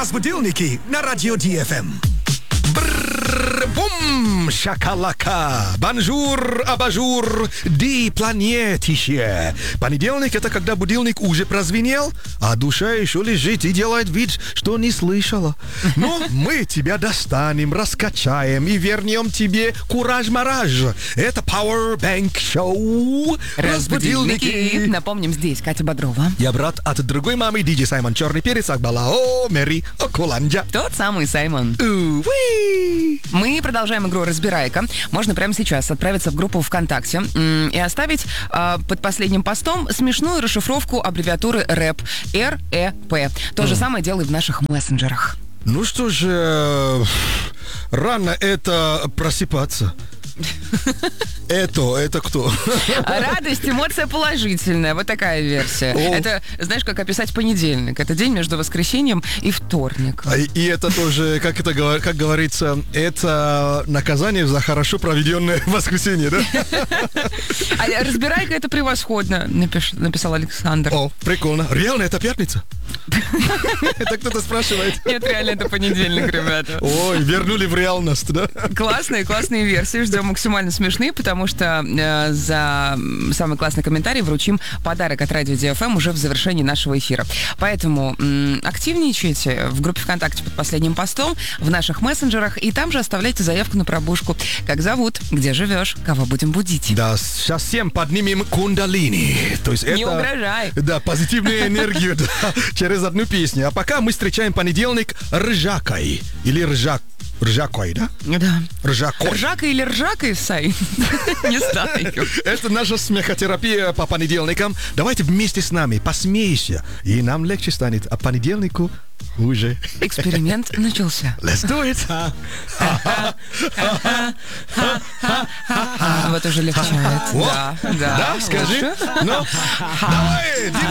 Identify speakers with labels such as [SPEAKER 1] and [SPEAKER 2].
[SPEAKER 1] Разбудилники на радио ДФМ. Бум, шакалака, бонжур, абажур, ди планетище. Понедельник — это когда будильник уже прозвенел, а душа еще лежит и делает вид, что не слышала. Но мы тебя достанем, раскачаем и вернем тебе кураж-мараж. Это Power Bank Show.
[SPEAKER 2] Разбудилники. Напомним, здесь Катя Бодрова.
[SPEAKER 1] Я брат от другой мамы, Диджей Саймон Черный Перец, Акбалао, Мэри Околанджа.
[SPEAKER 2] Тот самый Саймон. Мы продолжаем игру «Разбирайка». Можно прямо сейчас отправиться в группу ВКонтакте и оставить под последним постом смешную расшифровку аббревиатуры РЭП. РЭП. То же самое делай в наших мессенджерах.
[SPEAKER 1] Ну что же, рано это просыпаться. Это кто?
[SPEAKER 2] Радость, эмоция положительная. Вот такая версия. Это, знаешь, как описать понедельник. Это день между воскресеньем и вторник.
[SPEAKER 1] И это тоже, как говорится, это наказание за хорошо проведенное воскресенье, да?
[SPEAKER 2] А разбирайка — это превосходно, написал Александр.
[SPEAKER 1] О, прикольно. Реально, это пятница? Это кто-то спрашивает.
[SPEAKER 2] Нет, реально, это понедельник, ребята.
[SPEAKER 1] Ой, вернули в реальность, да?
[SPEAKER 2] Классные версии. Ждем максимально смешные, потому что за самый классный комментарий вручим подарок от Радио ДФМ уже в завершении нашего эфира. Поэтому активничайте в группе ВКонтакте под последним постом, в наших мессенджерах, и там же оставляйте заявку на пробужку. Как зовут, где живешь, кого будем будить.
[SPEAKER 1] Да, сейчас всем поднимем кундалини. То есть
[SPEAKER 2] не
[SPEAKER 1] это,
[SPEAKER 2] угрожай.
[SPEAKER 1] Да, позитивную энергию через одну песню. А пока мы встречаем понедельник ржакой. Или ржакой, да?
[SPEAKER 2] Да.
[SPEAKER 1] Ржакой.
[SPEAKER 2] Ржака или ржакой, Сай? Не знаю.
[SPEAKER 1] Это наша смехотерапия по понедельникам. Давайте вместе с нами посмейся, и нам легче станет. А понедельнику уже.
[SPEAKER 2] Эксперимент начался.
[SPEAKER 1] Let's do it.
[SPEAKER 2] Вот уже легчает. Да.
[SPEAKER 1] Да, скажи. Ну, давай,